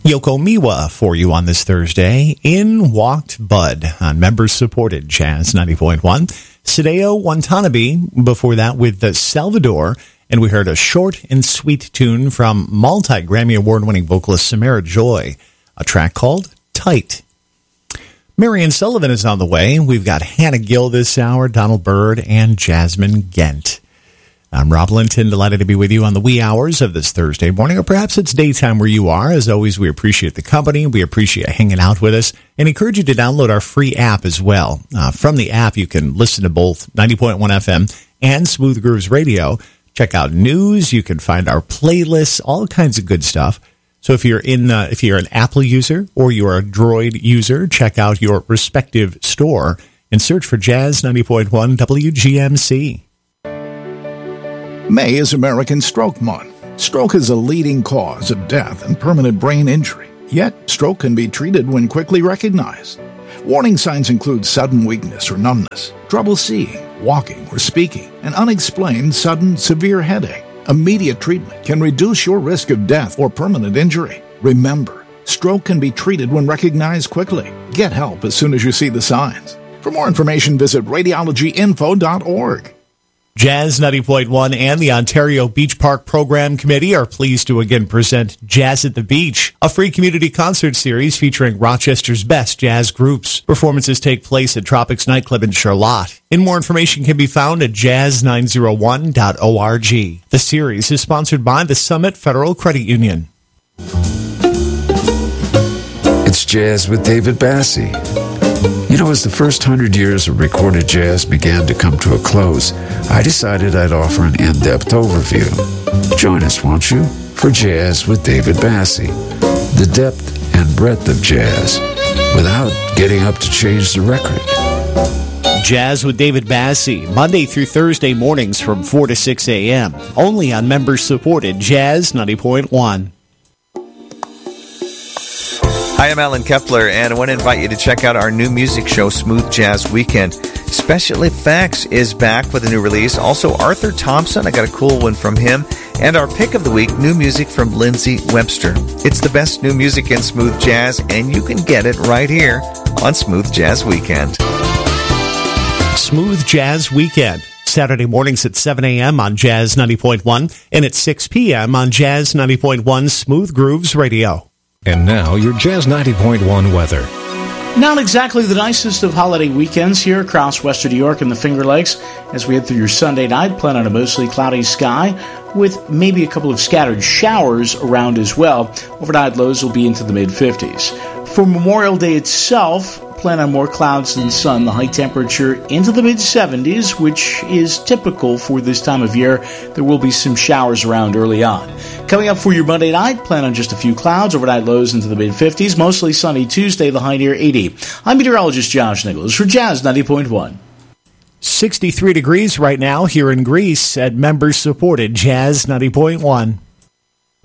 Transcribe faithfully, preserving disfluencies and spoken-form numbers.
Yoko Miwa for you on this Thursday. In walked Bud on members-supported Jazz ninety point one. Sadeo Watanabe before that with the Salvador. And we heard a short and sweet tune from multi-Grammy Award-winning vocalist Samara Joy, a track called Tight. Marion Sullivan is on the way. We've got Hannah Gill this hour, Donald Byrd, and Jasmine Gent. I'm Rob Linton, delighted to be with you on the wee hours of this Thursday morning, or perhaps it's daytime where you are. As always, we appreciate the company. We appreciate hanging out with us and encourage you to download our free app as well. Uh, from the app, you can listen to both ninety point one F M and Smooth Grooves Radio. Check out news. You can find our playlists, all kinds of good stuff. So if you're in, uh, if you're an Apple user or you're a Droid user, check out your respective store and search for Jazz ninety point one W G M C. May is American Stroke Month. Stroke is a leading cause of death and permanent brain injury. Yet, stroke can be treated when quickly recognized. Warning signs include sudden weakness or numbness, trouble seeing, walking, or speaking, and unexplained sudden severe headache. Immediate treatment can reduce your risk of death or permanent injury. Remember, stroke can be treated when recognized quickly. Get help as soon as you see the signs. For more information, visit radiology info dot org. Jazz ninety point one and the Ontario Beach Park Program Committee are pleased to again present Jazz at the Beach, a free community concert series featuring Rochester's best jazz groups. Performances take place at Tropics Nightclub in Charlotte. And more information can be found at jazz nine oh one dot org. The series is sponsored by the Summit Federal Credit Union. It's Jazz with David Bassie. You know, as the first hundred years of recorded jazz began to come to a close, I decided I'd offer an in-depth overview. Join us, won't you, for Jazz with David Bassie, the depth and breadth of jazz, without getting up to change the record. Jazz with David Bassie, Monday through Thursday mornings from four to six a.m., only on members-supported Jazz ninety point one. Hi, I'm Alan Kepler, and I want to invite you to check out our new music show, Smooth Jazz Weekend. Special Effects is back with a new release. Also, Arthur Thompson, I got a cool one from him. And our pick of the week, new music from Lindsay Webster. It's the best new music in smooth jazz, and you can get it right here on Smooth Jazz Weekend. Smooth Jazz Weekend, Saturday mornings at seven a.m. on Jazz ninety point one and at six p.m. on Jazz ninety point one Smooth Grooves Radio. And now, your Jazz ninety point one weather. Not exactly the nicest of holiday weekends here across western New York and the Finger Lakes. As we head through your Sunday night, plan on a mostly cloudy sky with maybe a couple of scattered showers around as well. Overnight lows will be into the mid fifties. For Memorial Day itself, plan on more clouds than sun. The high temperature into the mid seventies, which is typical for this time of year. There will be some showers around early on. Coming up for your Monday night, plan on just a few clouds. Overnight lows into the mid fifties. Mostly sunny Tuesday, the high near eighty. I'm meteorologist Josh Nichols for Jazz ninety point one. sixty-three degrees right now here in Greece at members-supported Jazz ninety point one.